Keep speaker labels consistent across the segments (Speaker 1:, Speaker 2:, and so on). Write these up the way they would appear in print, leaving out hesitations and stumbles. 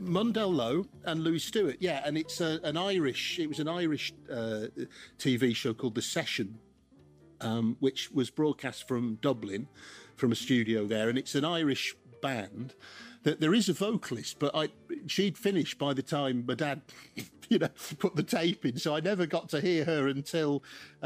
Speaker 1: Mundell Lowe and Louis Stewart, yeah, and it's an Irish TV show called The Session, which was broadcast from Dublin, from a studio there, and it's an Irish band. That there is a vocalist, but she'd finished by the time my dad, put the tape in, so I never got to hear her until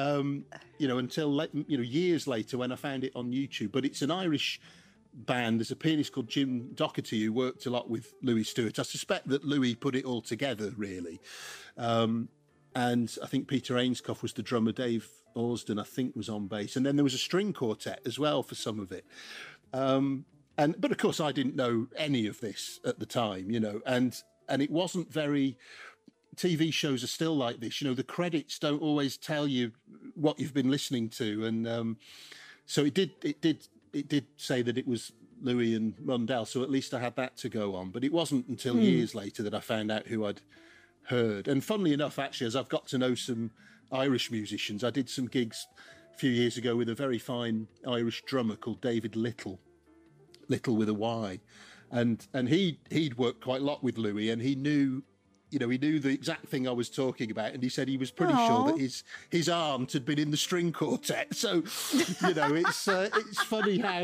Speaker 1: years later when I found it on YouTube. But it's an Irish band. There's a pianist called Jim Doherty who worked a lot with Louis Stewart. I suspect that Louis put it all together, really. And I think Peter Ainscough was the drummer. Dave Orsden, I think, was on bass. And then there was a string quartet as well for some of it. But of course, I didn't know any of this at the time, and it wasn't very... TV shows are still like this, the credits don't always tell you what you've been listening to. And so it did say that it was Louis and Mundell, so at least I had that to go on. But it wasn't until years later that I found out who I'd heard. And funnily enough, actually, as I've got to know some Irish musicians, I did some gigs a few years ago with a very fine Irish drummer called David Little with a Y, and he'd worked quite a lot with Louis, and he knew the exact thing I was talking about, and he said he was pretty sure that his aunt had been in the string quartet. So it's funny how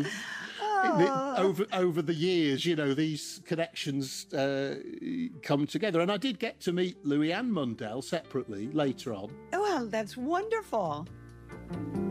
Speaker 1: over the years these connections come together, and I did get to meet Louis and Mundell separately later on.
Speaker 2: Well, that's wonderful.